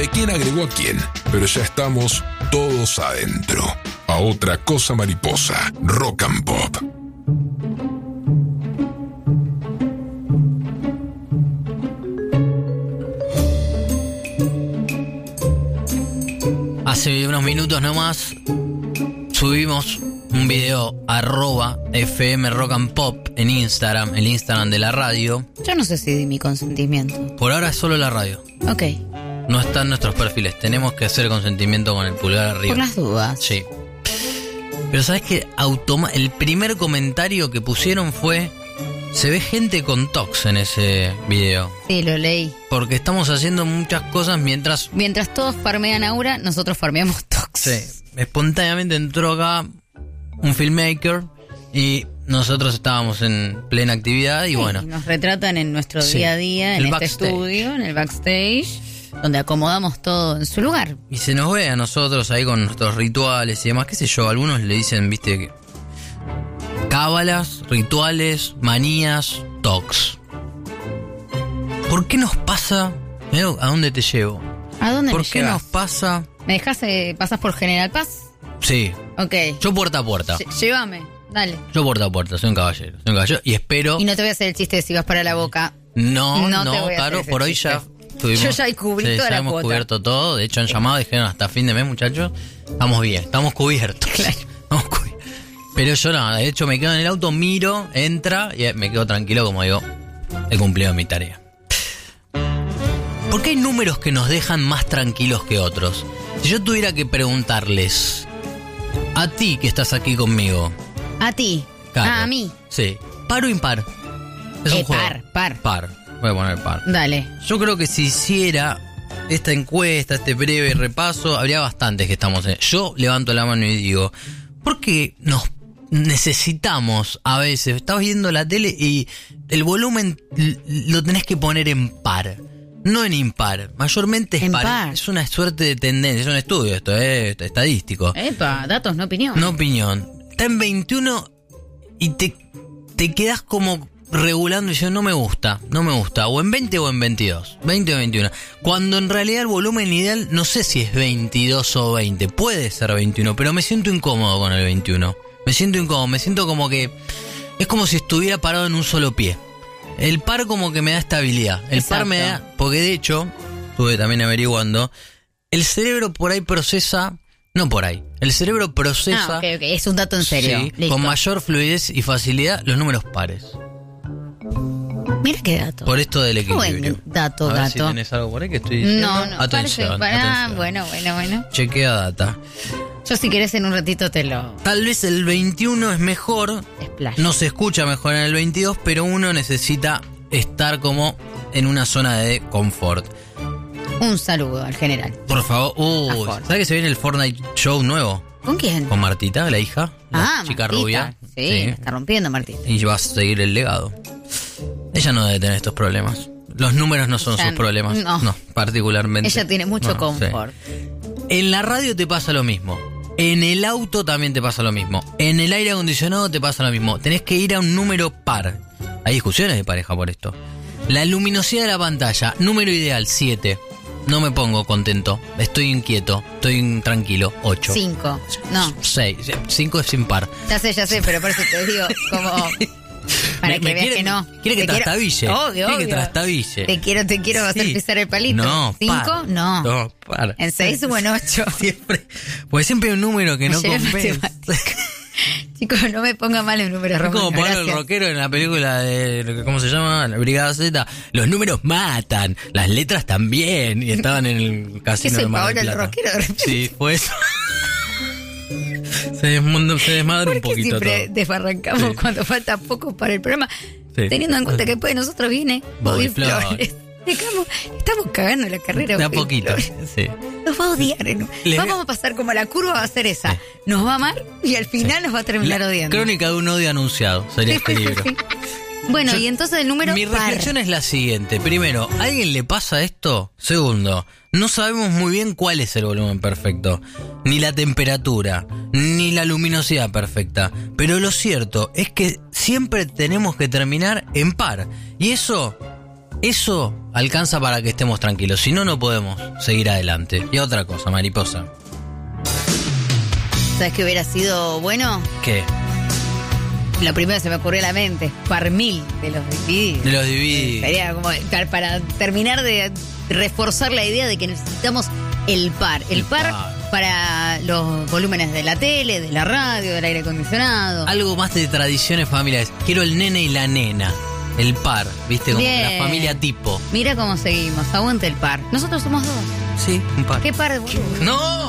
de quién agregó a quién, pero ya estamos todos adentro. A otra cosa mariposa, Rock and Pop. Hace unos minutos nomás subimos un video @FM Rock and Pop en Instagram, el Instagram de la radio. Yo no sé si di mi consentimiento. Por ahora es solo la radio. Ok. No están nuestros perfiles, tenemos que hacer consentimiento con el pulgar arriba. Por las dudas. Sí. Pero ¿sabes qué? El primer comentario que pusieron fue: se ve gente con tox en ese video. Sí, lo leí. Porque estamos haciendo muchas cosas mientras todos farmean Aura, nosotros farmeamos tox. Sí. Espontáneamente entró acá un filmmaker y nosotros estábamos en plena actividad y bueno. Nos retratan en nuestro día a día, en este estudio, en el backstage, donde acomodamos todo en su lugar. Y se nos ve a nosotros ahí con nuestros rituales y demás, qué sé yo, algunos le dicen, viste, que cábalas, rituales, manías, tox. ¿Por qué nos pasa? ¿A dónde te llevo? ¿A dónde ¿Por me qué llevas? nos pasa? ¿Me dejas pasas por General Paz? Sí. Ok. Yo puerta a puerta. Llévame, dale. Yo puerta a puerta, soy un caballero y espero... Y no te voy a hacer el chiste de si vas para la Boca. No, te voy a claro, hacer por ese hoy chiste. ya tuvimos... Yo ya cubrí toda ya la hemos cuota. cubierto todo, de hecho han llamado y dijeron hasta fin de mes, muchachos, estamos bien, estamos cubiertos. Claro. Estamos cubiertos. Pero yo no, de hecho me quedo en el auto, miro, entra y me quedo tranquilo, como digo, he cumplido mi tarea. ¿Por qué hay números que nos dejan más tranquilos que otros? Si yo tuviera que preguntarles, a ti que estás aquí conmigo. A ti. Claro, a mí. Sí. ¿Par o impar? Es un juego. Par. Voy a poner par. Dale. Yo creo que si hiciera esta encuesta, este breve repaso, habría bastantes que estamos en. Yo levanto la mano y digo, ¿por qué nos necesitamos a veces? Estás viendo la tele y el volumen lo tenés que poner en par. No en impar, mayormente es par. Es una suerte de tendencia, es un estudio esto, estadístico. Epa, datos, no opinión. No opinión. Está en 21 y te quedás como regulando y diciendo no me gusta, o en 20 o en 22, 20 o 21. Cuando en realidad el volumen ideal no sé si es 22 o 20, puede ser 21, pero me siento incómodo con el 21. Me siento como que es como si estuviera parado en un solo pie. El par como que me da estabilidad. El par me da... Porque de hecho, estuve también averiguando, el cerebro por ahí procesa... No por ahí. El cerebro procesa... ok. Es un dato en serio. Sí, con mayor fluidez y facilidad los números pares. Mira qué dato. Por esto del equilibrio. Dato. A ver si tenés algo por ahí que estoy diciendo. No. Atención. Bueno. Chequea data. Yo si querés en un ratito te lo... Tal vez el 21 es mejor, no se escucha mejor en el 22, pero uno necesita estar como en una zona de confort. Un saludo al general. Por favor. ¿Sabes que se viene el Fortnite Show nuevo? ¿Con quién? Con Martita, la hija, la chica Martita. rubia. Sí, está rompiendo Martita. Y va a seguir el legado. Ella no debe tener estos problemas. Los números no son sus problemas. No, particularmente. Ella tiene mucho confort. Sí. En la radio te pasa lo mismo. En el auto también te pasa lo mismo. En el aire acondicionado te pasa lo mismo. Tenés que ir a un número par. Hay discusiones de pareja por esto. La luminosidad de la pantalla, número ideal, 7. No me pongo contento. Estoy inquieto. Estoy intranquilo. 8. 5. No. 6. 5 es sin par. Ya sé, pero por eso te digo, como... Para que veas que no. Quiere que trastabille. Obvio. Quiere que trastabille. Te quiero hacer pisar el palito. No, 5, par. no. No, par. En 6 o en 8. Siempre. Porque siempre hay un número que no compensa. Chicos, no me ponga mal el número romano. Es como Pablo el rockero en la película de... ¿Cómo se llama? La Brigada Z. Los números matan. Las letras también. Y estaban en el casino de Mar del Plata. Pablo el rockero de repente. Sí, fue eso. Se desmadra un poquito siempre todo. desbarrancamos cuando falta poco para el programa, teniendo en cuenta que después de nosotros viene Bobby Flores. Estamos cagando la carrera. De a poquito, sí. Nos va a odiar. Vamos a pasar como la curva va a ser esa. Nos va a amar y al final nos va a terminar odiando. Crónica de un odio anunciado sería este libro. Bueno, y entonces el número Mi reflexión es la siguiente. Primero, ¿a alguien le pasa esto? Segundo, no sabemos muy bien cuál es el volumen perfecto. Ni la temperatura, ni la luminosidad perfecta. Pero lo cierto es que siempre tenemos que terminar en par. Y eso alcanza para que estemos tranquilos. Si no, no podemos seguir adelante. Y otra cosa, mariposa. ¿Sabes qué hubiera sido bueno? ¿Qué? Lo primero que se me ocurrió a la mente, par 1000 de los Divididos. De los Divididos. Sería como para terminar de reforzar la idea de que necesitamos el par. El par para los volúmenes de la tele, de la radio, del aire acondicionado. Algo más de tradiciones familiares. Quiero el nene y la nena. El par, ¿viste? Como Bien. la familia tipo. Mira cómo seguimos. Aguante el par. Nosotros somos 2. Sí, un par. ¿Qué par de boludo? ¡No!